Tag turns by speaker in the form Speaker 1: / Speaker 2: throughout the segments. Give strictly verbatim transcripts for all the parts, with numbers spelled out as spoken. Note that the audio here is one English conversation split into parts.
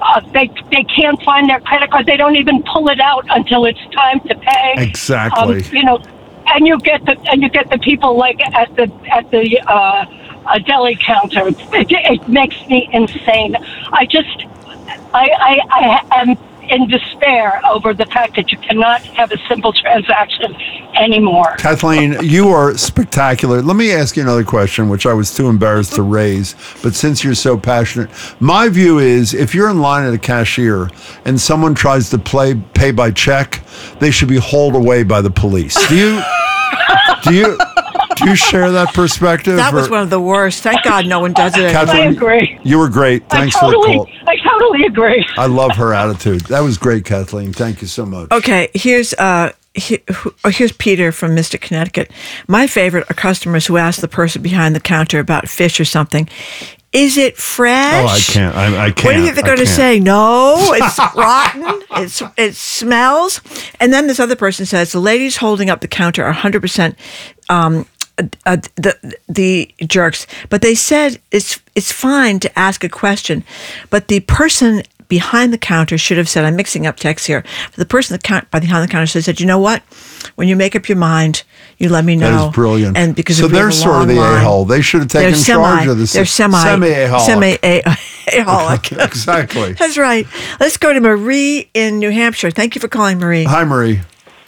Speaker 1: uh, they they can't find their credit card. They don't even pull it out until it's time to pay.
Speaker 2: Exactly.
Speaker 1: Um, you know, and you get the and you get the people like at the at the uh, a deli counter. It, it makes me insane. I just I, I I am in despair over the fact that you cannot have a simple transaction anymore.
Speaker 2: Kathleen, you are spectacular. Let me ask you another question, which I was too embarrassed to raise, but since you're so passionate, my view is if you're in line at a cashier and someone tries to play pay by check, they should be hauled away by the police. Do you do you do you share that perspective?
Speaker 3: That was
Speaker 2: or?
Speaker 3: one of the worst. Thank God no one does it.
Speaker 2: Kathleen,
Speaker 1: I agree.
Speaker 2: You were great. Thanks
Speaker 1: I totally,
Speaker 2: for the call.
Speaker 1: I totally agree.
Speaker 2: I love her attitude. That was great, Kathleen. Thank you so much.
Speaker 3: Okay, here's uh, he, oh, here's Peter from Mystic, Connecticut. My favorite are customers who ask the person behind the counter about fish or something. Is it fresh?
Speaker 2: Oh, I can't. I, I can't.
Speaker 3: What do you think they're going to say? No, it's rotten. It's it smells. And then this other person says the ladies holding up the counter are one hundred percent um, uh, the the jerks. But they said it's it's fine to ask a question, but the person behind the counter should have said, I'm mixing up texts here. The person that count, behind the counter said, you know what? When you make up your mind, you let me know.
Speaker 2: That is brilliant.
Speaker 3: And because
Speaker 2: so they're sort of the
Speaker 3: line,
Speaker 2: a-hole. They should have taken
Speaker 3: semi,
Speaker 2: charge of this.
Speaker 3: They're semi,
Speaker 2: semi-a-holic.
Speaker 3: Semi-a-holic.
Speaker 2: Exactly.
Speaker 3: That's right. Let's go to Marie in New Hampshire. Thank you for calling, Marie.
Speaker 2: Hi, Marie.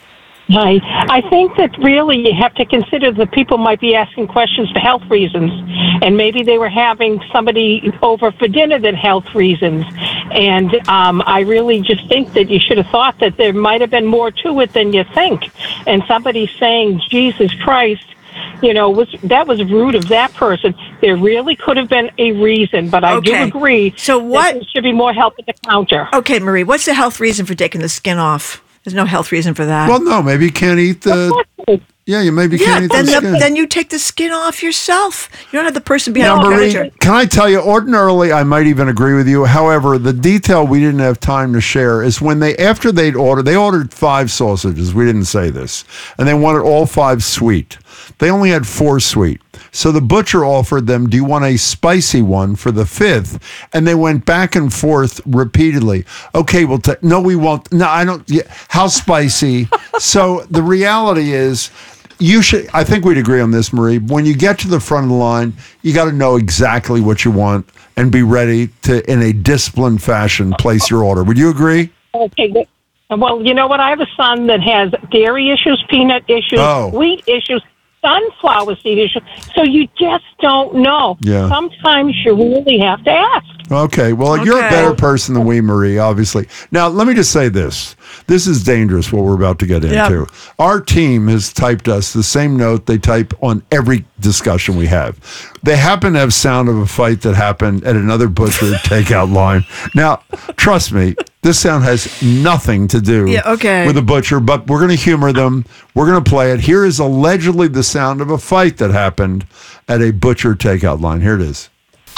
Speaker 4: Hi. I think that really you have to consider that people might be asking questions for health reasons, and maybe they were having somebody over for dinner that health reasons. And um, I really just think that you should have thought that there might have been more to it than you think. And somebody saying, Jesus Christ, you know, was that was rude of that person. There really could have been a reason, but I
Speaker 3: Okay.
Speaker 4: do agree
Speaker 3: So what-
Speaker 4: that there should be more help at the counter.
Speaker 3: Okay, Marie, what's the health reason for taking the skin off? There's no health reason for that.
Speaker 2: Well, no, maybe you can't eat the... Yeah, you maybe
Speaker 3: yeah,
Speaker 2: can't eat
Speaker 3: then,
Speaker 2: the
Speaker 3: the,
Speaker 2: skin.
Speaker 3: then you take the skin off yourself. You don't have the person behind
Speaker 2: Now,
Speaker 3: the
Speaker 2: Marie,
Speaker 3: counter.
Speaker 2: can I tell you, ordinarily, I might even agree with you. However, the detail we didn't have time to share is when they, after they'd ordered, they ordered five sausages. We didn't say this. And they wanted all five sweet. They only had four sweet. So the butcher offered them, do you want a spicy one for the fifth? And they went back and forth repeatedly. Okay, we'll take, no, we won't. No, I don't, yeah, how spicy? So the reality is, you should, I think we'd agree on this, Marie. When you get to the front of the line, you got to know exactly what you want and be ready to, in a disciplined fashion, place your order. Would you agree?
Speaker 4: Okay. Well, you know what? I have a son that has dairy issues, peanut issues,
Speaker 2: Oh.
Speaker 4: wheat issues, sunflower seed issues. So you just don't know.
Speaker 2: Yeah.
Speaker 4: Sometimes you really have to ask.
Speaker 2: Okay, well, you're a
Speaker 3: Okay.
Speaker 2: better person than we, Marie, obviously. Now, let me just say this. This is dangerous, what we're about to get into.
Speaker 3: Yep.
Speaker 2: Our team has typed us the same note they type on every discussion we have. They happen to have sound of a fight that happened at another butcher takeout line. Now, trust me, this sound has nothing to do
Speaker 3: Yeah, okay.
Speaker 2: with a butcher, but we're going to humor them. We're going to play it. Here is allegedly the sound of a fight that happened at a butcher takeout line. Here it is.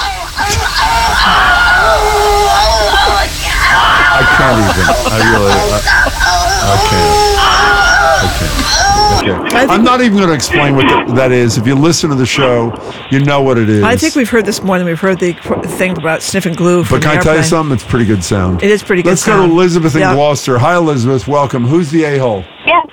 Speaker 2: I can't even. I really. I, I can't. I can't. Okay. I'm not even going to explain what the, that is. If you listen to the show, you know what it is.
Speaker 3: I think we've heard this more than we've heard the qu- thing about sniffing glue from
Speaker 2: But can
Speaker 3: the
Speaker 2: I tell you
Speaker 3: airplane.
Speaker 2: something? It's pretty good sound.
Speaker 3: It is pretty good
Speaker 2: Let's
Speaker 3: sound.
Speaker 2: go to Elizabeth in
Speaker 3: Yeah.
Speaker 2: Gloucester. Hi, Elizabeth. Welcome. Who's the a-hole?
Speaker 5: Yes.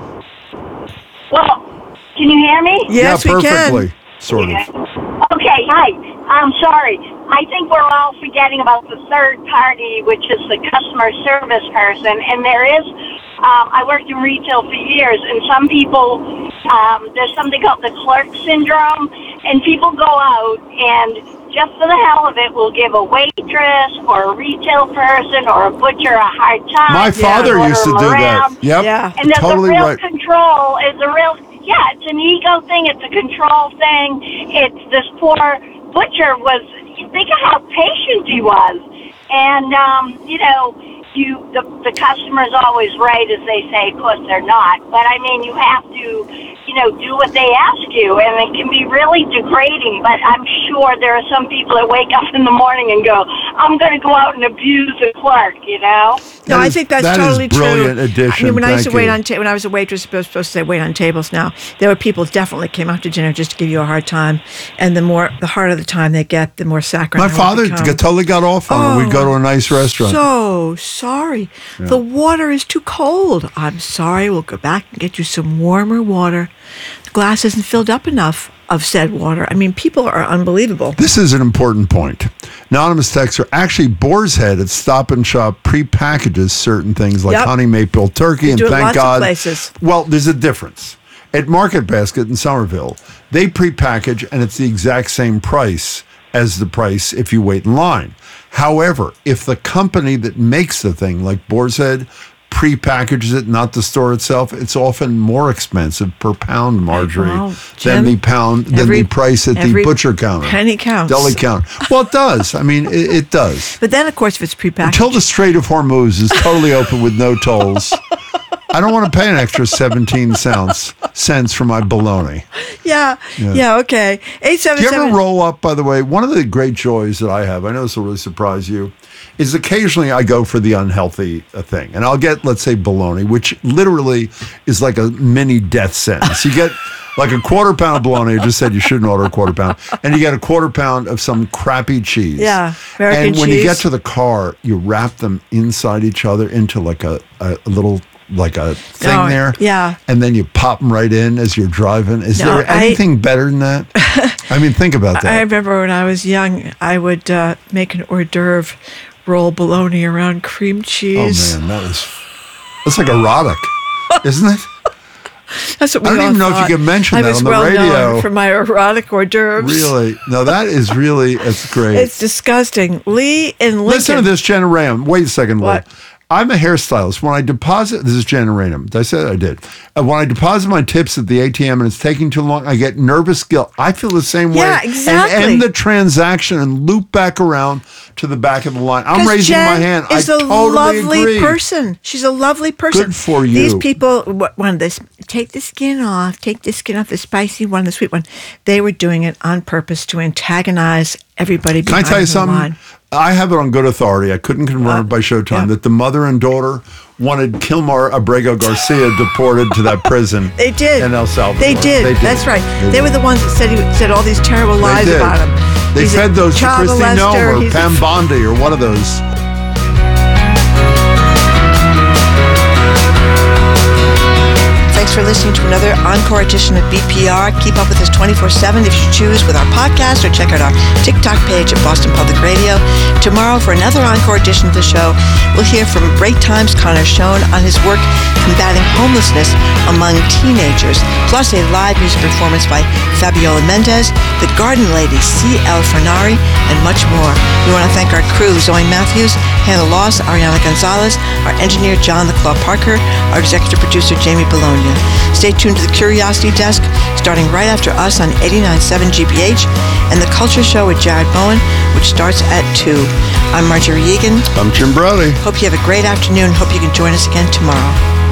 Speaker 5: Well, can you hear me?
Speaker 3: Yes,
Speaker 2: yeah,
Speaker 3: we
Speaker 2: perfectly.
Speaker 3: can.
Speaker 2: Sort of.
Speaker 5: Okay, hi. I'm sorry. I think we're all forgetting about the third party, which is the customer service person. And there is, um, I worked in retail for years, and some people, um, there's something called the clerk syndrome, and people go out and just for the hell of it will give a waitress or a retail person or a butcher a hard time.
Speaker 2: My father
Speaker 5: order
Speaker 2: used to
Speaker 5: them
Speaker 2: do
Speaker 5: around.
Speaker 2: that. Yep.
Speaker 3: Yeah.
Speaker 5: And there's
Speaker 2: Totally
Speaker 5: a real
Speaker 2: right.
Speaker 5: control, is a real, yeah, it's an ego thing, it's a control thing. It's this poor butcher was, think of how patient he was. And, um, you know, you the, the customer's always right, as they say. Of course, they're not. But, I mean, you have to, you you know, do what they ask you, and it can be really degrading. But I'm sure there are some people that wake up in the morning and go, "I'm going to go out and abuse the clerk," you know.
Speaker 3: No,
Speaker 2: That
Speaker 3: I
Speaker 2: is-
Speaker 3: think that's
Speaker 2: that is
Speaker 3: totally
Speaker 2: brilliant
Speaker 3: true.
Speaker 2: addition.
Speaker 3: I mean, when I used to
Speaker 2: Thank
Speaker 3: wait
Speaker 2: you.
Speaker 3: on ta- when I was a waitress, supposed supposed to say wait on tables. Now there were people definitely came out to dinner just to give you a hard time, and the more the harder the time they get, the more saccharine.
Speaker 2: My
Speaker 3: it will
Speaker 2: father
Speaker 3: become.
Speaker 2: got- totally got off on it. We'd go to a nice restaurant.
Speaker 3: So sorry, the water is too cold. I'm sorry. We'll go back and get you some warmer water. The glass isn't filled up enough of said water. I mean, people are unbelievable.
Speaker 2: This is an important point. Anonymous texter, actually, Boar's Head at Stop and Shop pre-packages certain things like
Speaker 3: Yep.
Speaker 2: honey maple turkey,
Speaker 3: They
Speaker 2: and
Speaker 3: do it
Speaker 2: thank
Speaker 3: lots of
Speaker 2: God.
Speaker 3: places.
Speaker 2: Well, there's a difference. At Market Basket in Somerville, they pre-package, and it's the exact same price as the price if you wait in line. However, if the company that makes the thing, like Boar's Head, pre-packages it, not the store itself, it's often more expensive per pound, Marjorie,
Speaker 3: Well,
Speaker 2: than
Speaker 3: Jim,
Speaker 2: the pound than
Speaker 3: every-
Speaker 2: the price at the
Speaker 3: every
Speaker 2: butcher counter,
Speaker 3: penny counts.
Speaker 2: deli counter. Well, it does. I mean, it, it does.
Speaker 3: But then, of course, if it's prepackaged,
Speaker 2: Until the Strait of Hormuz is totally open with no tolls, I don't want to pay an extra seventeen cents cents for my bologna.
Speaker 3: yeah,
Speaker 2: Yeah.
Speaker 3: yeah, okay. Eight seven
Speaker 2: Do you
Speaker 3: seven.
Speaker 2: ever roll up, by the way? One of the great joys that I have, I know this will really surprise you, is occasionally I go for the unhealthy uh, thing. And I'll get, let's say, bologna, which literally is like a mini death sentence. You get like a quarter pound of bologna. I just said you shouldn't order a quarter pound. And you get a quarter pound of some crappy cheese.
Speaker 3: Yeah, American
Speaker 2: And when you
Speaker 3: cheese.
Speaker 2: get to the car, you wrap them inside each other into like a, a, a little... like a thing
Speaker 3: No,
Speaker 2: there,
Speaker 3: yeah.
Speaker 2: and then you pop them right in as you're driving. Is
Speaker 3: No,
Speaker 2: there
Speaker 3: I-
Speaker 2: anything better than that? I mean, think about that.
Speaker 3: I remember when I was young, I would uh, make an hors d'oeuvre, roll bologna around cream
Speaker 2: Oh
Speaker 3: cheese.
Speaker 2: man, that is that's like erotic, isn't it?
Speaker 3: That's what we
Speaker 2: I don't
Speaker 3: all
Speaker 2: even know if
Speaker 3: thought.
Speaker 2: you can mention
Speaker 3: I
Speaker 2: that
Speaker 3: was
Speaker 2: on the
Speaker 3: well
Speaker 2: radio.
Speaker 3: known for my erotic hors d'oeuvres.
Speaker 2: Really? No, that is really it's great.
Speaker 3: It's disgusting. Lee in Lincoln.
Speaker 2: Listen to this, Jenna Ram. Wait a second, Lee.
Speaker 3: What?
Speaker 2: I'm a hairstylist. When I deposit, this is Jenna Raynham. Did I say that? I did. Uh, when I deposit my tips at the A T M and it's taking too long, I get nervous guilt. I feel the same way.
Speaker 3: Yeah, exactly.
Speaker 2: And end the transaction and loop back around to the back of the line. I'm
Speaker 3: 'Cause
Speaker 2: raising
Speaker 3: Jen
Speaker 2: my hand.
Speaker 3: Is
Speaker 2: I
Speaker 3: a
Speaker 2: totally
Speaker 3: lovely
Speaker 2: agree.
Speaker 3: person. She's a lovely person.
Speaker 2: Good for you.
Speaker 3: These people, what one this take the skin off, take the skin off, the spicy one, the sweet one. They were doing it on purpose to antagonize everybody.
Speaker 2: Can I
Speaker 3: behind
Speaker 2: tell you
Speaker 3: the
Speaker 2: something?
Speaker 3: line.
Speaker 2: I have it on good authority. I couldn't confirm it by Showtime
Speaker 3: yeah.
Speaker 2: that the mother and daughter wanted Kilmar Abrego Garcia deported to that prison.
Speaker 3: They did.
Speaker 2: in El Salvador.
Speaker 3: They did. That's right. They,
Speaker 2: did.
Speaker 3: were the ones that said he said all these terrible lies
Speaker 2: did.
Speaker 3: about him.
Speaker 2: They
Speaker 3: He's a
Speaker 2: fed those to
Speaker 3: child
Speaker 2: Christy
Speaker 3: molester.
Speaker 2: Nome or
Speaker 3: He's a-
Speaker 2: Pam Bondi or one of those.
Speaker 3: Thanks for listening to another encore edition of B P R. Keep up with us twenty-four seven if you choose with our podcast, or check out our TikTok page at Boston Public Radio. Tomorrow, for another encore edition of the show, we'll hear from Break Time's Connor Schoen on his work combating homelessness among teenagers, plus a live music performance by Fabiola Mendez, the Garden Lady, C L Fernari, and much more. We want to thank our crew, Zoe Matthews, Hannah Loss, Ariana Gonzalez, our engineer, John the Claw Parker, our executive producer, Jamie Bologna. Stay tuned to the Curiosity Desk, starting right after us on eighty-nine point seven G B H, and the Culture Show with Jared Bowen, which starts at two. I'm Marjorie Egan.
Speaker 2: I'm Jim Brody.
Speaker 3: Hope you have a great afternoon. Hope you can join us again tomorrow.